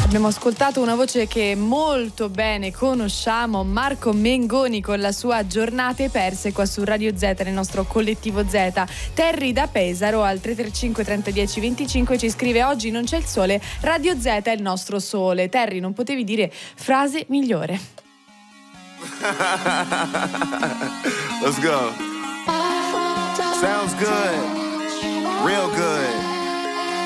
Abbiamo ascoltato una voce che molto bene conosciamo, Marco Mengoni con la sua Giornate perse qua su Radio Z nel nostro collettivo Z. Terry da Pesaro al 335 3010 25 ci scrive: oggi non c'è il sole, Radio Z è il nostro sole. Terry, non potevi dire frase migliore. Let's go. Sounds good. Real good.